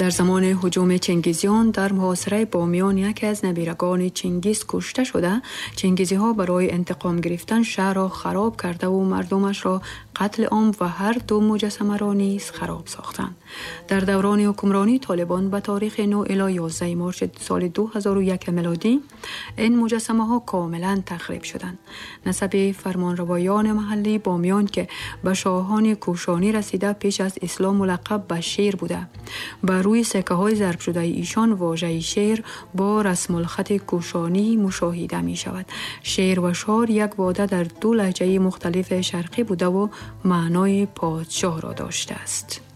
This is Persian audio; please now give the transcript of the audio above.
در زمان هجوم چنگیزیان در محاصره بامیان یکی از نبیرگان چنگیز کشته شده، چنگیزی ها برای انتقام گرفتن شهر را خراب کرده و مردمش را قتل عام و هر دو مجسمه را نیز خراب ساختند. در دوران حکمرانی طالبان به تاریخ 9 الی 11 مارس سال 2001 میلادی این مجسمه ها کاملا تخریب شدند. نسب فرمانروایان محلی بامیان که به شاهان کوشانی رسیده پیش از اسلام ملقب به شیر بوده. بر روی سکه های ضرب شده ایشان واژه شیر با رسم الخط کوشانی مشاهده می شود. شیر و شار یک واژه در دو لهجه مختلف شرقی بوده و معنای پادشاه را داشته است.